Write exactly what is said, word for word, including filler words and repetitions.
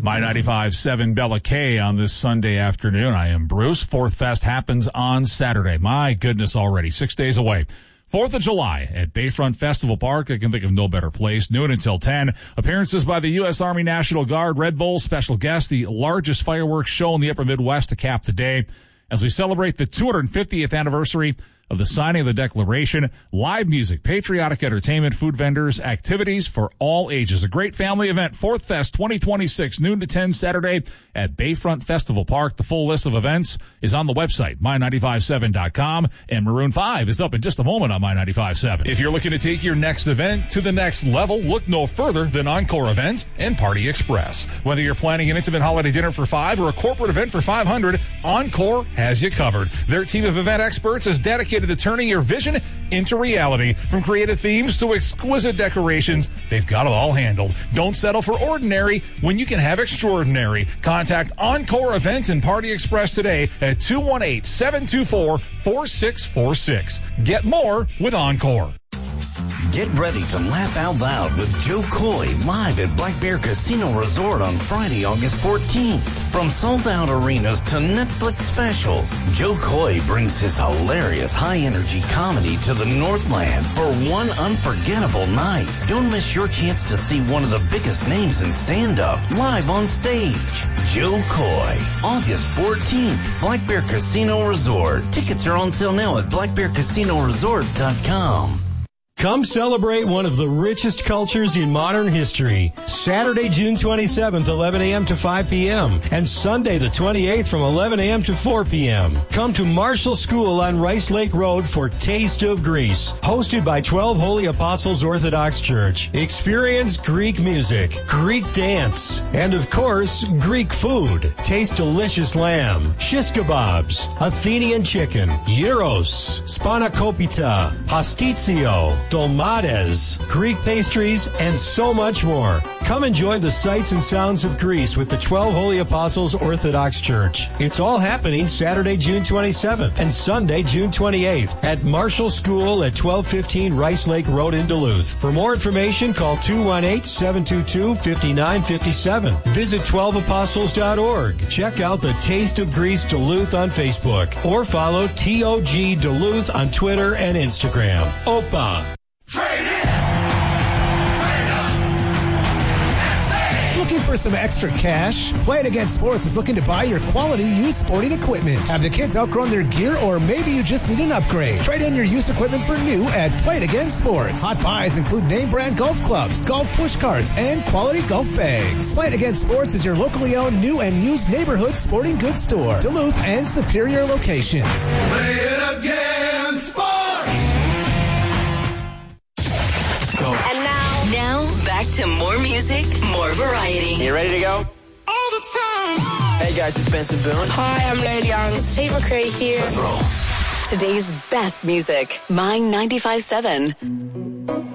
My ninety-five point seven Bella K on this Sunday afternoon. I am Bruce. Fourth Fest happens on Saturday. My goodness, already six days away. fourth of July at Bayfront Festival Park. I can think of no better place. Noon until ten. Appearances by the U S Army National Guard, Red Bull, special guest, the largest fireworks show in the upper Midwest to cap the day as we celebrate the two hundred fiftieth anniversary of the signing of the Declaration. Live music, patriotic entertainment, food vendors, activities for all ages. A great family event. Fourth Fest twenty twenty-six, noon to ten Saturday at Bayfront Festival Park. The full list of events is on the website, my ninety-five seven dot com, and Maroon five is up in just a moment on My ninety-five point seven. If you're looking to take your next event to the next level, look no further than Encore Event and Party Express. Whether you're planning an intimate holiday dinner for five or a corporate event for five hundred, Encore has you covered. Their team of event experts is dedicated to turning your vision into reality. From creative themes to exquisite decorations, they've got it all handled. Don't settle for ordinary when you can have extraordinary. Contact Encore Event and Party Express today at two one eight, seven two four, four six four six. Get more with Encore. Get ready to laugh out loud with Joe Coy live at Black Bear Casino Resort on Friday, August fourteenth. From sold-out arenas to Netflix specials, Joe Coy brings his hilarious high-energy comedy to the Northland for one unforgettable night. Don't miss your chance to see one of the biggest names in stand-up live on stage. Joe Coy, August fourteenth, Black Bear Casino Resort. Tickets are on sale now at black bear casino resort dot com. Come celebrate one of the richest cultures in modern history. Saturday, June twenty-seventh, eleven a.m. to five p.m. and Sunday the twenty-eighth from eleven a.m. to four p.m. Come to Marshall School on Rice Lake Road for Taste of Greece, hosted by twelve Holy Apostles Orthodox Church. Experience Greek music, Greek dance, and of course, Greek food. Taste delicious lamb, shish kebabs, Athenian chicken, gyros, spanakopita, pastitsio, dolmades, Greek pastries, and so much more. Come enjoy the sights and sounds of Greece with the twelve Holy Apostles Orthodox Church. It's all happening Saturday, June twenty-seventh and Sunday, June twenty-eighth at Marshall School at twelve fifteen Rice Lake Road in Duluth. For more information, call two one eight, seven two two, five nine five seven. Visit twelve apostles dot org. Check out the Taste of Greece Duluth on Facebook or follow T O G Duluth on Twitter and Instagram. Opa! Trade in! Trade up! And save! Looking for some extra cash? Play It Again Sports is looking to buy your quality used sporting equipment. Have the kids outgrown their gear, or maybe you just need an upgrade? Trade in your used equipment for new at Play It Again Sports. Hot buys include name brand golf clubs, golf push carts, and quality golf bags. Play It Again Sports is your locally owned new and used neighborhood sporting goods store. Duluth and Superior locations. Play it again, sports! And now, now back to more music, more variety. You ready to go? All the time. Hey guys, it's Benson Boone. Hi, I'm Lil Young. It's Tate McRae here. Today's best music, My ninety-five point seven.